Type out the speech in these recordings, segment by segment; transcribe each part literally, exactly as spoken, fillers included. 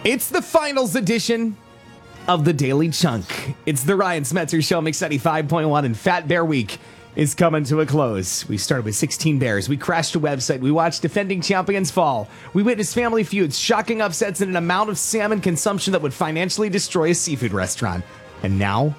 It's the finals edition of the Daily Chunk. It's the Ryan Smetzer Show, Mix ninety-five point one, and Fat Bear Week is coming to a close. We started with sixteen bears. We crashed a website. We watched defending champions fall. We witnessed family feuds, shocking upsets, and an amount of salmon consumption that would financially destroy a seafood restaurant. And now,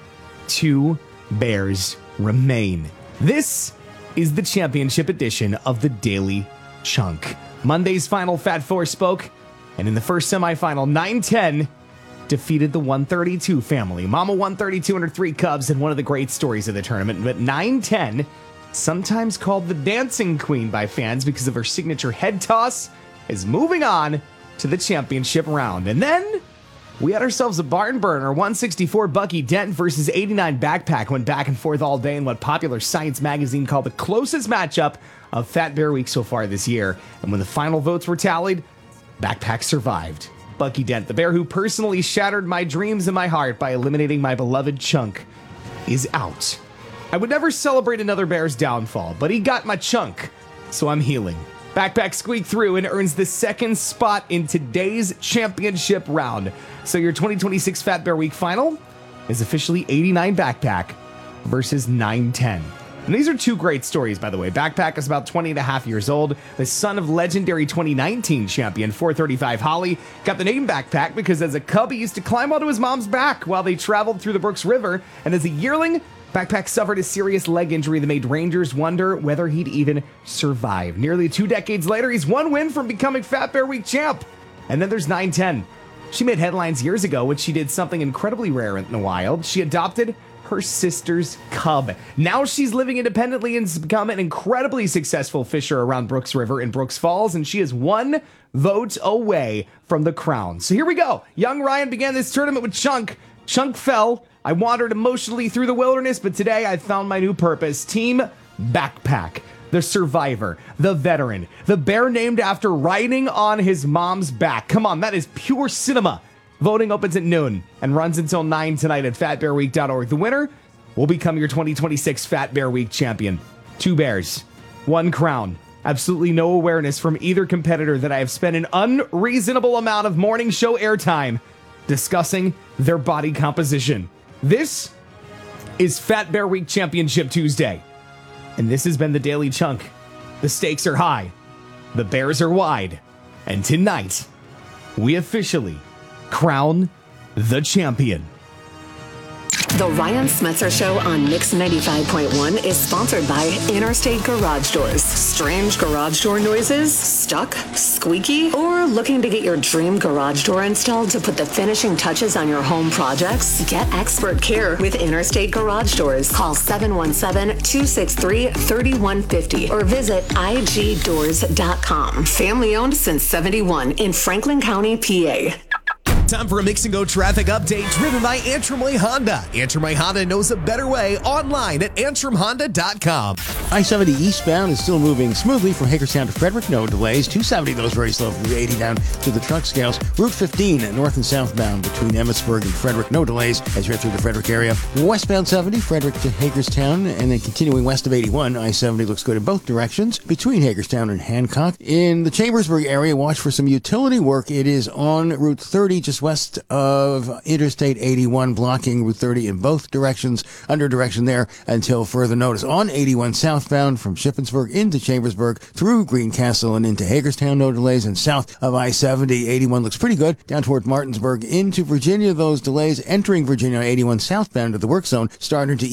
two bears remain. This is the championship edition of the Daily Chunk. Monday's final Fat Four spoke, and in the first semifinal, nine ten defeated the one thirty-two family. Mama one thirty-two and her three cubs had one of the great stories of the tournament, but nine ten, sometimes called the Dancing Queen by fans because of her signature head toss, is moving on to the championship round. And then we had ourselves a barn burner. one sixty-four Bucky Dent versus eighty-nine Backpack went back and forth all day in what Popular Science magazine called the closest matchup of Fat Bear Week so far this year. And when the final votes were tallied, Backpack survived. Bucky Dent, the bear who personally shattered my dreams and my heart by eliminating my beloved chunk, is out. I would never celebrate another bear's downfall, but he got my chunk, so I'm healing. Backpack squeaked through and earns the second spot in today's championship round. So your twenty twenty-six Fat Bear Week final is officially eighty-nine Backpack versus nine ten. And these are two great stories, by the way. Backpack is about twenty and a half years old. The son of legendary twenty nineteen champion four thirty-five Holly. Got the name Backpack because as a cub, he used to climb onto his mom's back while they traveled through the Brooks River. And as a yearling, Backpack suffered a serious leg injury that made Rangers wonder whether he'd even survive. Nearly two decades later, he's one win from becoming Fat Bear Week champ. And then there's nine ten. She made headlines years ago when she did something incredibly rare in the wild. She adopted her sister's cub. Now she's living independently and has become an incredibly successful fisher around Brooks River in Brooks Falls, and she is one vote away from the crown. So here we go. Young Ryan began this tournament with Chunk. Chunk fell. I wandered emotionally through the wilderness, but today I found my new purpose. Team Backpack. The survivor, the veteran, the bear named after riding on his mom's back. Come on, that is pure cinema. Voting opens at noon and runs until nine tonight at fat bear week dot org. The winner will become your twenty twenty-six Fat Bear Week champion. Two bears, one crown. Absolutely no awareness from either competitor that I have spent an unreasonable amount of morning show airtime discussing their body composition. This is Fat Bear Week Championship Tuesday. And this has been the Daily Chunk. The stakes are high. The bears are wide. And tonight, we officially crown the champion. The Ryan Smetzer Show on Mix ninety-five point one is sponsored by Interstate Garage Doors. Strange garage door noises? Stuck? Squeaky? Or looking to get your dream garage door installed to put the finishing touches on your home projects? Get expert care with Interstate Garage Doors. Call seven one seven, two six three, three one five zero or visit I G doors dot com. Family owned since seventy-one in Franklin County, P A. Time for a Mix and Go traffic update driven by Antrim Way Honda. Antrim Way Honda knows a better way online at antrim honda dot com. I seventy eastbound is still moving smoothly from Hagerstown to Frederick. No delays. two seventy goes very slow from eighty down to the truck scales. Route fifteen north and southbound between Emmitsburg and Frederick. No delays as you're through the Frederick area. Westbound seventy, Frederick to Hagerstown, and then continuing west of eighty-one. I seventy looks good in both directions between Hagerstown and Hancock. In the Chambersburg area, watch for some utility work. It is on Route thirty, just west of Interstate eighty-one, blocking Route thirty in both directions, under direction there until further notice. On eighty-one southbound from Shippensburg into Chambersburg, through Greencastle and into Hagerstown, no delays, and south of I seventy, eighty-one looks pretty good. Down toward Martinsburg into Virginia, those delays entering Virginia, eighty-one southbound to the work zone, starting to